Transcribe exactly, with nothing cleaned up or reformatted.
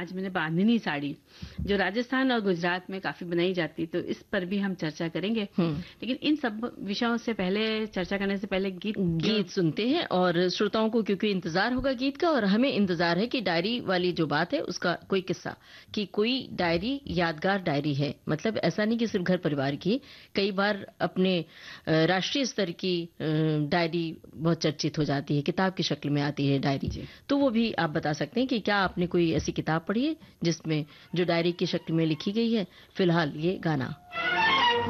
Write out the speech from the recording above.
आज मैंने बांधनी साड़ी, जो राजस्थान और गुजरात में काफी बनाई जाती, तो इस पर भी हम चर्चा करेंगे। लेकिन इन सब विषयों से पहले, चर्चा करने से पहले गीत गीत सुनते हैं। और श्रोताओं को क्योंकि इंतजार होगा गीत का, और हमें इंतजार है कि डायरी वाली जो बात है उसका कोई किस्सा, कि कोई डायरी यादगार डायरी है। मतलब ऐसा नहीं कि सिर्फ घर परिवार की, कई बार अपने राष्ट्रीय स्तर की डायरी बहुत चर्चित हो जाती है, किताब की शक्ल में आती है डायरी। तो वो भी आप बता सकते हैं कि क्या आपने कोई ऐसी किताब पढ़ी है जिसमें जो डायरी की शक्ल में लिखी गई है। फिलहाल ये गाना।